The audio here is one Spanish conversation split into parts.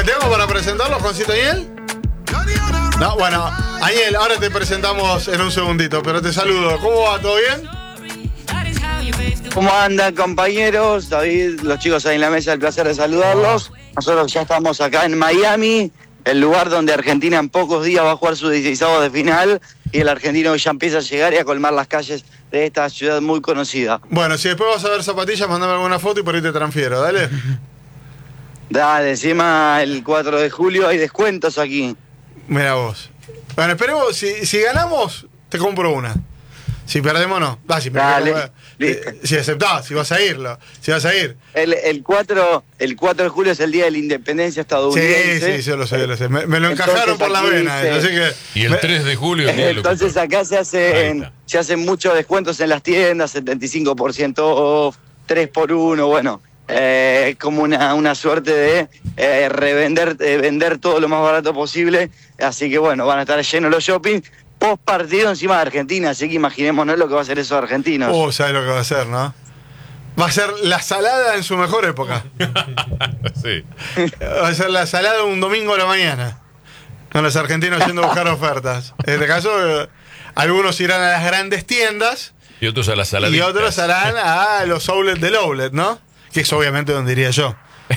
¿Tengo para presentarlo, Juancito Aniel? No, bueno, Aniel, ahora te presentamos en un segundito, pero te saludo. ¿Cómo va? ¿Todo bien? ¿Cómo andan, compañeros? David, los chicos ahí en la mesa, el placer de saludarlos. Nosotros ya estamos acá en Miami, el lugar donde Argentina en pocos días va a jugar su 16avo de final, y el argentino ya empieza a llegar y a colmar las calles de esta ciudad muy conocida. Bueno, si después vas a ver zapatillas, mandame alguna foto y por ahí te transfiero, dale. Dale, encima el 4 de julio hay descuentos aquí. Mira vos. Bueno, esperemos, si ganamos, te compro una. Si perdemos, no. Dale, si aceptás, si vas a irlo. Si vas a ir. El 4 de julio es el día de la independencia estadounidense. Sí, yo lo sé, lo sé. Me lo encajaron por la vena. Así que, y el 3 de julio. Entonces acá se hacen muchos descuentos en las tiendas, 75% off, 3x1, bueno. Es como una suerte de vender todo lo más barato posible. Así que bueno, van a estar llenos los shopping. Post partido encima de Argentina, así que imaginémonos lo que va a hacer esos argentinos. ¿Sabes lo que va a hacer, no? Va a ser la salada en su mejor época. Sí. Va a ser la salada un domingo a la mañana, con los argentinos yendo a buscar ofertas. En este caso, algunos irán a las grandes tiendas y otros a las saladitas. Y otros harán a los outlets del outlet, ¿no? Que es obviamente donde iría yo.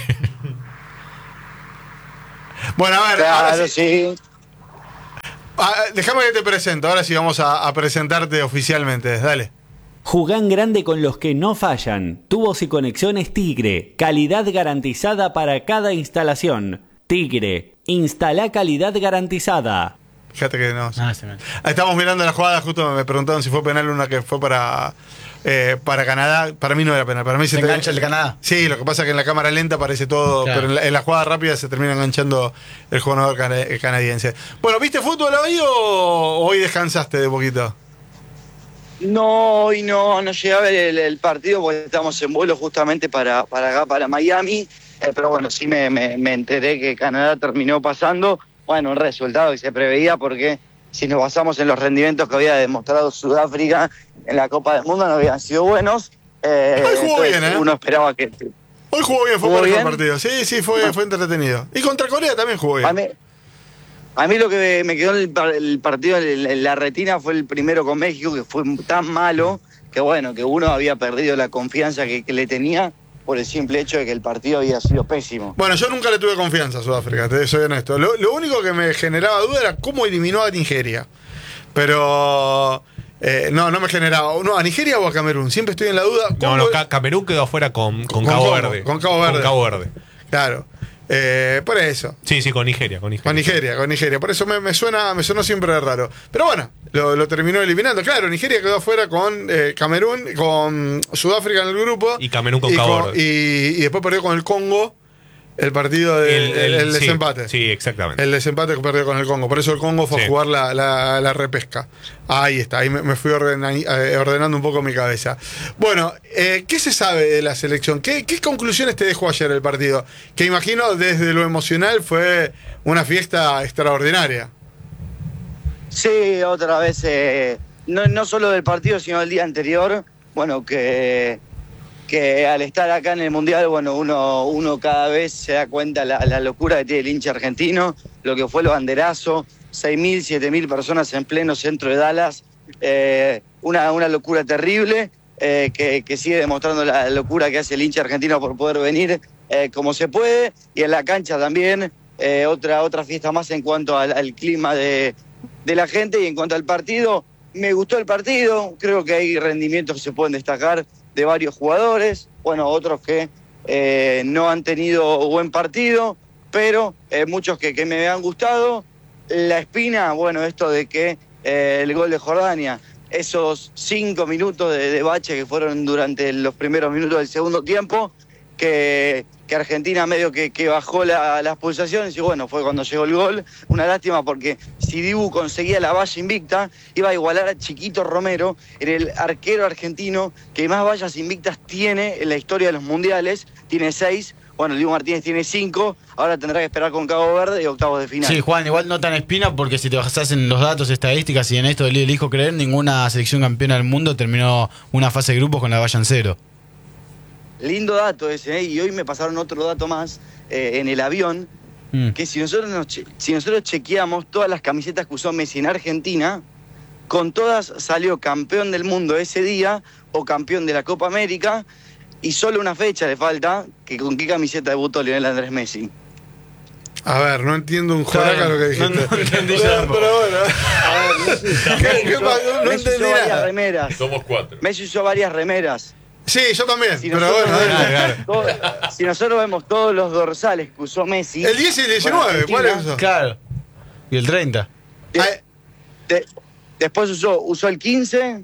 Bueno, a ver. Claro, ahora sí. Déjame que te presento. Ahora sí vamos a presentarte oficialmente. Dale. Jugá en grande con los que no fallan. Tubos y conexiones Tigre. Calidad garantizada para cada instalación. Tigre. Instalá calidad garantizada. Fíjate que no. Estamos mirando la jugada. Justo me preguntaron si fue penal una que fue para Canadá. Para mí no era penal. Para mí se engancha el Canadá. Sí, lo que pasa es que en la cámara lenta parece todo, claro. Pero en la jugada rápida se termina enganchando el jugador canadiense. Bueno, ¿viste fútbol hoy o hoy descansaste de poquito? No, hoy no llegué a ver el partido porque estamos en vuelo justamente para acá, para Miami. Pero bueno, sí me enteré que Canadá terminó pasando. Bueno, un resultado que se preveía porque si nos basamos en los rendimientos que había demostrado Sudáfrica en la Copa del Mundo no habían sido buenos. Hoy jugó bien, ¿eh? Uno esperaba que... Hoy jugó bien, fue por el partido. Sí, fue entretenido. Y contra Corea también jugó bien. A mí lo que me quedó el partido en la retina fue el primero con México, que fue tan malo que bueno, que uno había perdido la confianza que le tenía por el simple hecho de que el partido había sido pésimo. Bueno, yo nunca le tuve confianza a Sudáfrica, te soy honesto. Lo único que me generaba duda era cómo eliminó a Nigeria. Pero no me generaba. No, ¿a Nigeria o a Camerún? Siempre estoy en la duda. No, Camerún quedó afuera con Cabo Verde. Con Cabo Verde. Con Cabo Verde. Claro. Por eso. Sí, con Nigeria. Con Nigeria. Por eso me sonó siempre de raro. Pero bueno, lo terminó eliminando. Claro, Nigeria quedó afuera con Camerún, con Sudáfrica en el grupo. Y Camerún con Cabo Verde. Y después perdió con el Congo el partido el desempate. Sí, exactamente. El desempate que perdió con el Congo. Por eso el Congo fue a jugar la repesca. Ahí está, ahí me fui ordenando un poco mi cabeza. Bueno, ¿qué se sabe de la selección? ¿Qué conclusiones te dejó ayer el partido? Que imagino desde lo emocional fue una fiesta extraordinaria. Sí, otra vez, no solo del partido, sino del día anterior. Bueno, que al estar acá en el Mundial, bueno, uno cada vez se da cuenta la locura que tiene el hincha argentino, lo que fue el banderazo, 6.000, 7.000 personas en pleno centro de Dallas, una locura terrible, que sigue demostrando la locura que hace el hincha argentino por poder venir como se puede, y en la cancha también, otra fiesta más en cuanto al clima de la gente. Y en cuanto al partido, me gustó el partido, creo que hay rendimientos que se pueden destacar de varios jugadores, bueno, otros que no han tenido buen partido, pero muchos que me han gustado. La espina, bueno, esto de que el gol de Jordania, esos 5 minutos de bache que fueron durante los primeros minutos del segundo tiempo, que Argentina medio que bajó las pulsaciones y bueno, fue cuando llegó el gol. Una lástima porque si Dibu conseguía la valla invicta, iba a igualar a Chiquito Romero, era el arquero argentino que más vallas invictas tiene en la historia de los mundiales, tiene 6. Bueno, el Dibu Martínez tiene 5, ahora tendrá que esperar con Cabo Verde y octavos de final. Sí, Juan, igual no tan espina porque si te basás en los datos, estadísticas y en esto del elijo creer, ninguna selección campeona del mundo terminó una fase de grupos con la valla en 0. Lindo dato ese, y hoy me pasaron otro dato más en el avión, que si nosotros chequeamos todas las camisetas que usó Messi en Argentina, con todas salió campeón del mundo ese día o campeón de la Copa América, y solo una fecha le falta, que con qué camiseta debutó Lionel Andrés Messi. A ver, no entiendo un joraca lo que dijiste. No entendí pero bueno. A ver, No Messi entendí usó varias nada. remeras. Somos 4. Messi usó varias remeras. Sí, yo también, Si pero nosotros, bueno. si nosotros vemos todos los dorsales que usó Messi... El 10 y el 19, con ¿cuál Argentina, es? Claro. Y el 30. Después usó el 15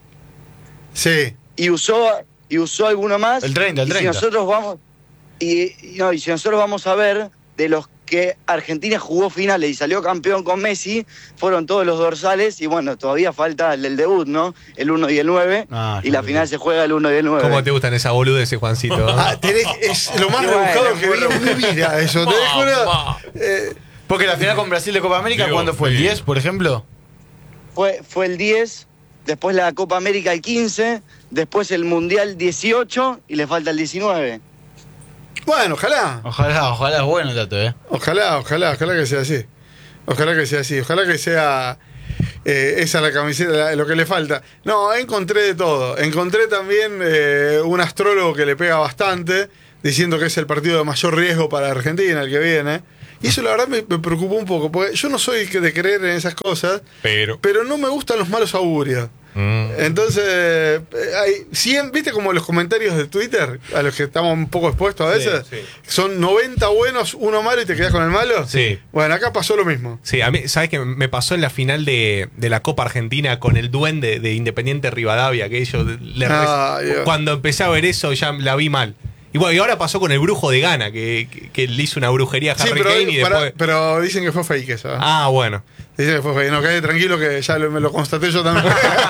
Sí. y usó alguno más. El 30, el Y 30. si nosotros vamos y si nosotros vamos a ver de los que Argentina jugó finales y salió campeón con Messi, fueron todos los dorsales, y bueno, todavía falta el del debut, ¿no? El 1 y el 9, y la final se juega el 1 y el 9. ¿Cómo te gustan esa boludeces, Juancito? Es lo más Y bueno, rebuscado que vi en mi vida, eso. Te dejo Mamá. Porque la final con Brasil de Copa América, Dios ¿cuándo fue? ¿El mío. 10, por ejemplo? Fue el 10, después la Copa América el 15, después el Mundial 18 y le falta el 19. Bueno, ojalá. Ojalá es bueno el dato, Ojalá que sea así. Ojalá que sea esa la camiseta, lo que le falta. No, encontré de todo. Encontré también un astrólogo que le pega bastante, diciendo que es el partido de mayor riesgo para Argentina, el que viene. Y eso la verdad me preocupó un poco, porque yo no soy de creer en esas cosas, Pero. pero no me gustan los malos augurios. Entonces, ¿viste como los comentarios de Twitter, a los que estamos un poco expuestos a veces? Sí. Son 90 buenos, uno malo y te quedas con el malo. Sí. Bueno, acá pasó lo mismo. Sí, a mí, ¿sabes qué? Me pasó en la final de la Copa Argentina con el duende de Independiente Rivadavia, que ellos Dios. cuando empecé a ver eso ya la vi mal. Y bueno, y ahora pasó con el brujo de Ghana, que le hizo una brujería a Sí, Harry pero, Kane y después... pero dicen que fue fake eso. Ah, bueno. Dicen que fue fake. No, quedé tranquilo que ya me lo constaté yo también.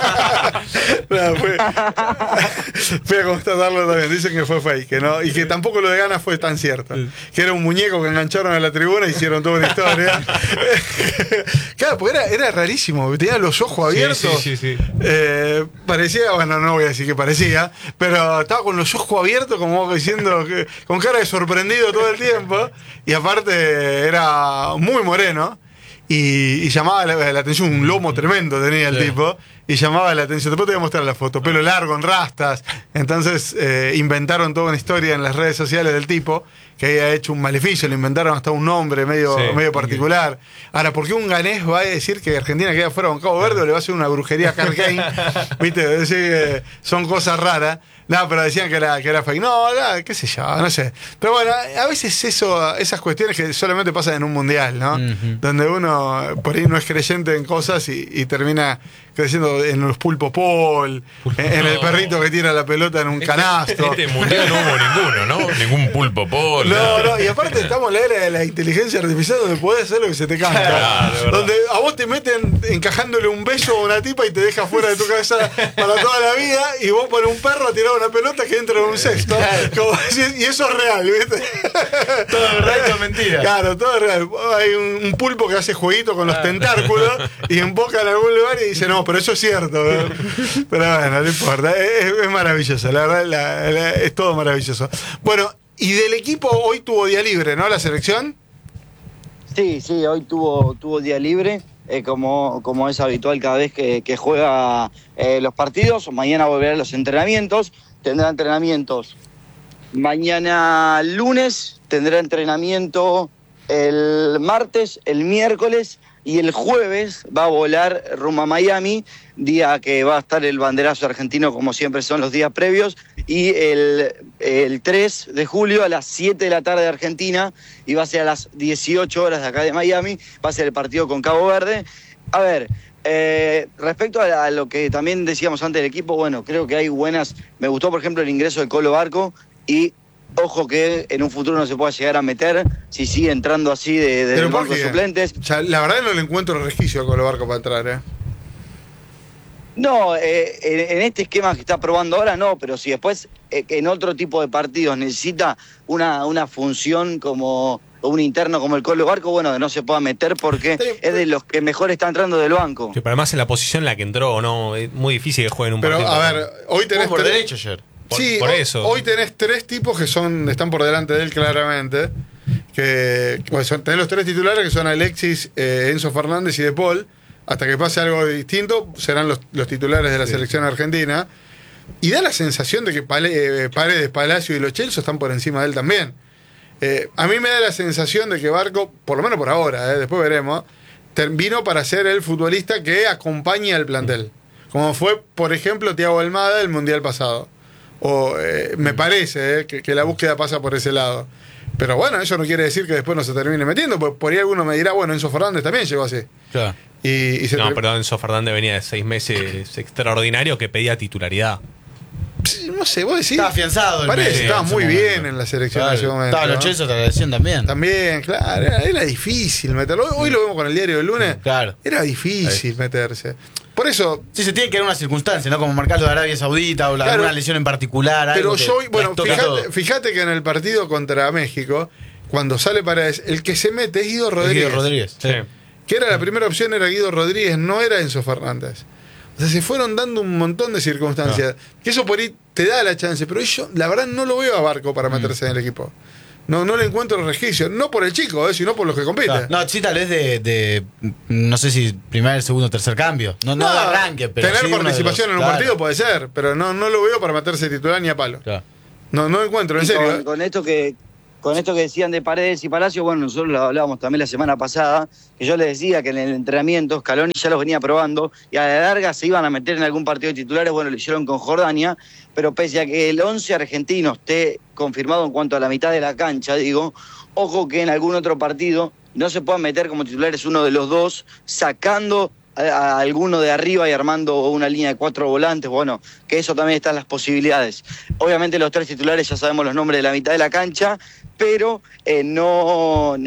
No, fui a constatarlo también. Dicen que fue fake. Que no, y que tampoco lo de Ghana fue tan cierto. Que era un muñeco que engancharon a la tribuna y hicieron toda una historia. Claro, porque era rarísimo. Tenía los ojos abiertos. Sí. Parecía, bueno, no voy a decir que parecía, pero estaba con los ojos abiertos, como diciendo, con cara de sorprendido todo el tiempo. Y aparte era muy moreno. Y llamaba la atención, un lomo tremendo tenía el tipo, y llamaba la atención. Después te voy a mostrar la foto, pelo largo, en rastas. Entonces inventaron toda una historia en las redes sociales del tipo, que había hecho un maleficio, le inventaron hasta un nombre medio particular. Ahora, ¿por qué un ganés va a decir que Argentina queda fuera con Cabo Verde o le va a hacer una brujería a Harry Kane? ¿Viste? Decir, son cosas raras. No, pero decían que era fake. No, qué sé yo, no sé. Pero bueno, a veces esas cuestiones que solamente pasan en un mundial, ¿no? Donde uno por ahí no es creyente en cosas y termina creciendo en los pulpo pol, en el perrito que tira la pelota en un canasto. Este mundial no hubo ninguno, ¿no? Ningún pulpo pol. No, y aparte estamos en la era de la inteligencia artificial donde podés hacer lo que se te canta. Claro, donde a vos te meten encajándole un beso a una tipa y te deja fuera de tu cabeza para toda la vida, y vos pones un perro a tirar una pelota que entra en un cesto. Y eso es real, ¿viste? Todo es verdad y todo mentira. Claro, todo es real. Hay un pulpo que hace jueguito con los tentáculos y emboca en algún lugar y dice, no, pero eso es cierto. Pero bueno, no importa. Es maravilloso, la verdad, es todo maravilloso. Bueno, y del equipo hoy tuvo día libre, ¿no? La selección. Sí, hoy tuvo día libre, como es habitual cada vez que juega los partidos. Mañana volverá a los entrenamientos, tendrá entrenamientos. Mañana lunes tendrá entrenamiento el martes, el miércoles y el jueves va a volar rumbo a Miami, día que va a estar el banderazo argentino como siempre son los días previos, y el 3 de julio a las 7 de la tarde de Argentina, y va a ser a las 18 horas de acá de Miami, va a ser el partido con Cabo Verde. A ver, respecto a lo que también decíamos antes del equipo, bueno, creo que hay buenas, me gustó por ejemplo el ingreso de Colo Barco, y ojo que en un futuro no se pueda llegar a meter si sigue entrando así de los bancos suplentes. O sea, la verdad no le encuentro resquicio a Colo Barco para entrar, No, en este esquema que está probando ahora no, pero si después en otro tipo de partidos necesita una función como un interno como el Colo Barco, bueno, que no se pueda meter porque es de los que mejor está entrando del banco. Que además en la posición en la que entró, no, es muy difícil que jueguen un pero, partido. Pero a ver, hoy tenés por derecho ayer. Por eso. Hoy tenés 3 tipos que están por delante de él claramente, tenés los 3 titulares que son Alexis, Enzo Fernández y De Paul. Hasta que pase algo distinto, serán los titulares de la selección argentina. Y da la sensación de que Paredes, Palacio y Lo Celso están por encima de él también. A mí me da la sensación de que Barco, por lo menos por ahora, después veremos, vino para ser el futbolista que acompañe al plantel. Como fue, por ejemplo, Thiago Almada el Mundial pasado. Me parece que la búsqueda pasa por ese lado. Pero bueno, eso no quiere decir que después no se termine metiendo, porque por ahí alguno me dirá, bueno, Enzo Fernández también llegó así. Claro. No, perdón, Enzo Fernández venía de 6 meses extraordinario que pedía titularidad. No sé, vos decís. Estaba afianzado el Parece, medio estaba en ese muy momento. bien en la selección Claro. en ese momento. Estaba Lo Celso, te la decían también. También, claro, era difícil meterlo. Hoy lo vemos con el diario del lunes. Claro. Era difícil meterse. Por eso. Sí, se tiene que dar una circunstancia, ¿no? Como marcarlo de Arabia Saudita o Claro. alguna lesión en particular. Pero algo que yo, bueno, trastoca todo. fíjate que en el partido contra México, cuando sale Paredes, el que se mete es Guido Rodríguez. Guido Rodríguez. Sí. Que era la primera opción, era Guido Rodríguez, no era Enzo Fernández. O sea, se fueron dando un montón de circunstancias. Que eso por ahí te da la chance, pero yo, la verdad, no lo veo a Barco para meterse en el equipo. No le encuentro resquicio. No por el chico, sino por los que compiten. Claro. No, sí, tal vez de no sé si primer, segundo, tercer cambio. No de arranque, pero tener sí uno de participación los- en un claro. partido puede ser, pero no lo veo para meterse titular ni a palo. Claro. No encuentro, en Y serio. con esto que decían de Paredes y Palacio, bueno, nosotros lo hablábamos también la semana pasada, que yo les decía que en el entrenamiento Scaloni ya los venía probando y a la larga se iban a meter en algún partido de titulares, bueno, lo hicieron con Jordania, pero pese a que el 11 argentino esté confirmado en cuanto a la mitad de la cancha, digo, ojo que en algún otro partido no se puedan meter como titulares uno de los dos, sacando a alguno de arriba y armando una línea de 4 volantes, bueno, que eso también están las posibilidades. Obviamente los 3 titulares ya sabemos los nombres de la mitad de la cancha, pero no